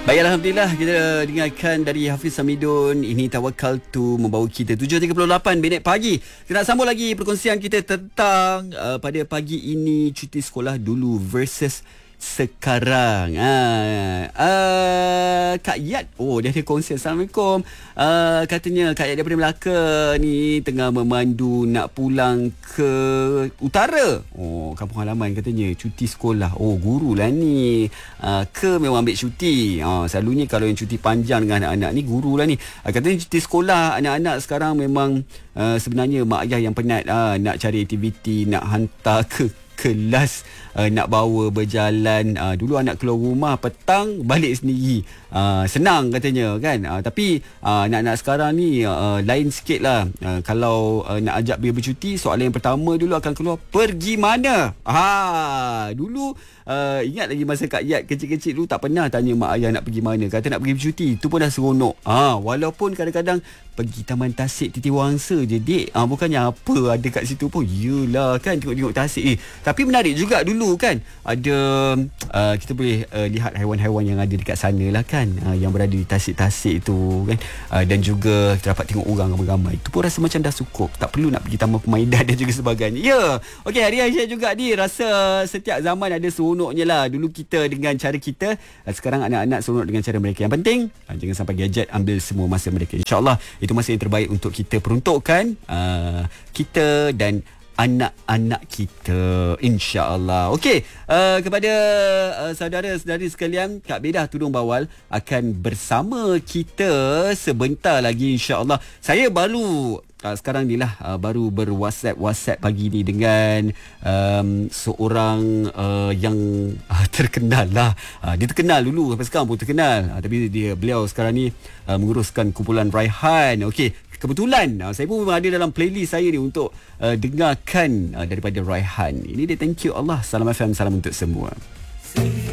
Baik, Alhamdulillah kita dengarkan dari Hafiz Hamidun. Ini Tawakkaltu membawa kita 7.38 minit pagi. Kita nak sambung lagi perkongsian kita tentang pada pagi ini cuti sekolah dulu versus sekarang. Kak Yat, dia ada kongsi. Assalamualaikum. Katanya Kak Yat daripada Melaka ni tengah memandu nak pulang ke utara. Kampung halaman katanya, cuti sekolah. Guru lah ni. Memang ambil cuti. Selalunya kalau yang cuti panjang dengan anak-anak ni, guru lah ni. Katanya cuti sekolah anak-anak sekarang memang sebenarnya mak ayah yang penat nak cari aktiviti, nak hantar ke kelas, nak bawa berjalan. Dulu anak keluar rumah petang balik sendiri, senang katanya kan. Tapi anak-anak sekarang ni lain sikit lah. Kalau nak ajak dia bercuti, soalan yang pertama dulu akan keluar, pergi mana? Dulu ingat lagi masa Kak Yat kecil-kecil dulu, tak pernah tanya mak ayah nak pergi mana. Kata nak pergi bercuti, tu pun dah seronok. Walaupun kadang-kadang pergi Taman Tasik Titi Wangsa je, dek. Bukannya apa ada kat situ pun. Yelah kan, tengok-tengok tasik. Tapi menarik juga dulu kan. Ada kita boleh lihat haiwan-haiwan yang ada dekat sana lah kan, yang berada di tasik-tasik tu kan. Dan juga kita dapat tengok orang ramai-ramai. Itu pun rasa macam dah cukup, tak perlu nak pergi Taman Permainan dan juga sebagainya. Okey, Hari Aisyah juga ni rasa setiap zaman ada seronoknya lah. Dulu kita dengan cara kita, sekarang anak-anak seronok dengan cara mereka. Yang penting jangan sampai gadget ambil semua masa mereka. InsyaAllah itu masa yang terbaik untuk kita peruntukkan kita dan anak-anak kita, insya-Allah. Okey, kepada saudara-saudari sekalian, Kak Bedah Tudung Bawal akan bersama kita sebentar lagi, insya-Allah. Saya baru sekarang ni lah baru WhatsApp pagi ni dengan seorang yang terkenal lah. Dia terkenal dulu, sampai sekarang pun terkenal. Tapi beliau sekarang ni menguruskan kumpulan Raihan. Okey, kebetulan saya pun memang ada dalam playlist saya ni untuk dengarkan daripada Raihan. Ini dia Thank You Allah. Salam FM, salam untuk semua.